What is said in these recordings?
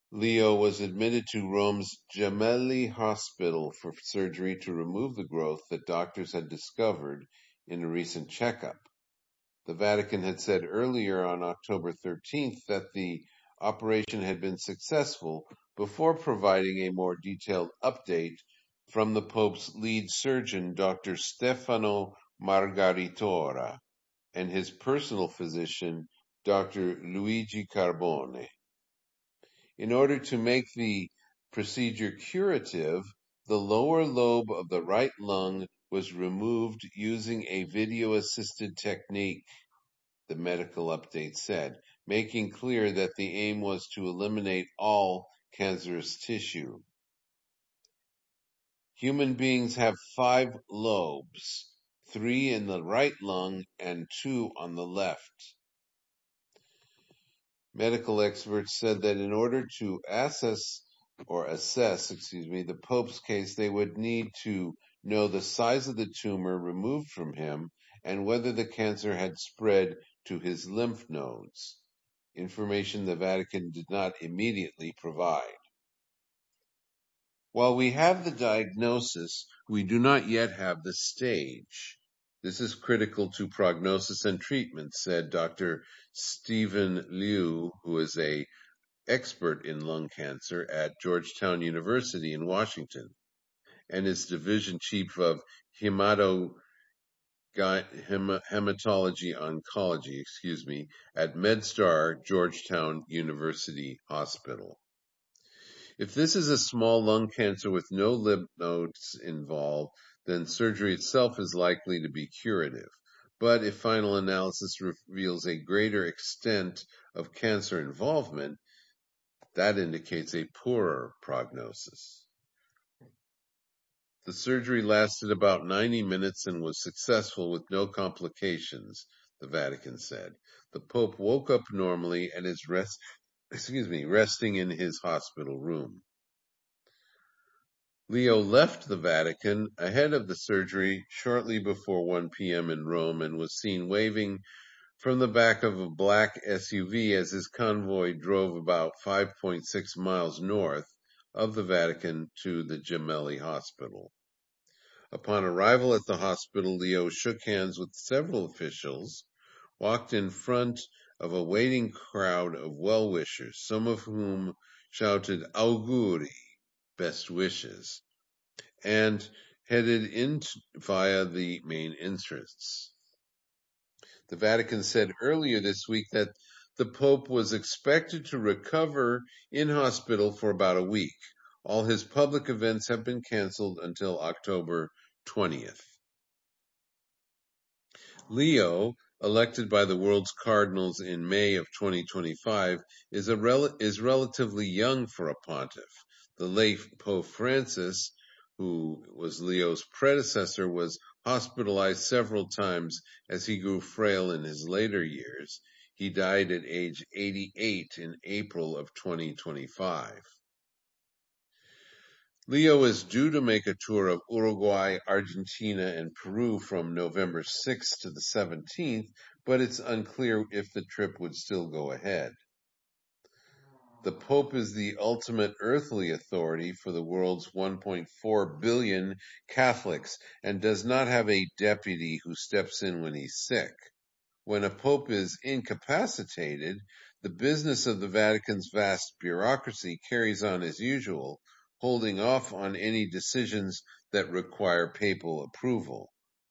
Leo was admitted to Rome's Gemelli Hospital for surgery to remove the growth that doctors had discovered in a recent checkup. The Vatican had said earlier on October 13th that the operation had been successful before providing a more detailed update from the Pope's lead surgeon, Dr. Stefano Margaritora, and his personal physician, Dr. Luigi Carbone. In order to make the procedure curative, the lower lobe of the right lung was removed using a video-assisted technique, the medical update said, making clear that the aim was to eliminate all cancerous tissue. Human beings have 5 lobes, 3 in the right lung and 2 on the left. Medical experts said that in order to assess the Pope's case, they would need to know the size of the tumor removed from him and whether the cancer had spread to his lymph nodes, information the Vatican did not immediately provide. While we have the diagnosis, we do not yet have the stage. This is critical to prognosis and treatment, said Dr. Stephen Liu, who is an expert in lung cancer at Georgetown University in Washington, and is division chief of hematology oncology, at MedStar Georgetown University Hospital. If this is a small lung cancer with no lymph nodes involved, then surgery itself is likely to be curative. But if final analysis reveals a greater extent of cancer involvement, that indicates a poorer prognosis. The surgery lasted about 90 minutes and was successful with no complications, the Vatican said. The Pope woke up normally and is resting in his hospital room. Leo left the Vatican ahead of the surgery shortly before 1 p.m. in Rome and was seen waving from the back of a black SUV as his convoy drove about 5.6 miles north of the Vatican to the Gemelli Hospital. Upon arrival at the hospital, Leo shook hands with several officials, walked in front of a waiting crowd of well-wishers, some of whom shouted "Auguri," best wishes, and headed in via the main entrance. The Vatican said earlier this week that the Pope was expected to recover in hospital for about a week. All his public events have been canceled until October 20th. Leo, elected by the world's cardinals in May of 2025, is relatively young for a pontiff. The late Pope Francis, who was Leo's predecessor, was hospitalized several times as he grew frail in his later years. He died at age 88 in April of 2025. Leo is due to make a tour of Uruguay, Argentina, and Peru from November 6th to the 17th, but it's unclear if the trip would still go ahead. The Pope is the ultimate earthly authority for the world's 1.4 billion Catholics and does not have a deputy who steps in when he's sick. When a Pope is incapacitated, the business of the Vatican's vast bureaucracy carries on as usual, holding off on any decisions that require papal approval.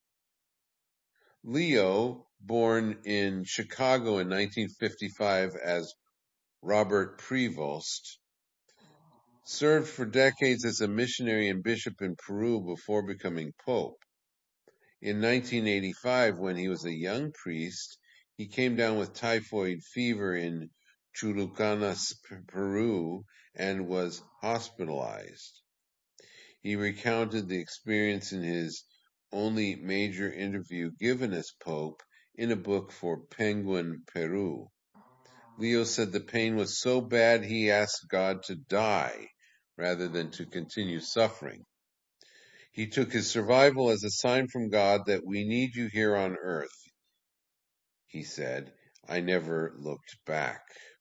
Leo, born in Chicago in 1955 as Robert Prevost, served for decades as a missionary and bishop in Peru before becoming pope. In 1985, when he was a young priest, he came down with typhoid fever in Chulucanas, Peru, and was hospitalized. He recounted the experience in his only major interview given as pope in a book for Penguin Peru. Leo said the pain was so bad he asked God to die rather than to continue suffering. He took his survival as a sign from God that we need you here on earth. He said, I never looked back.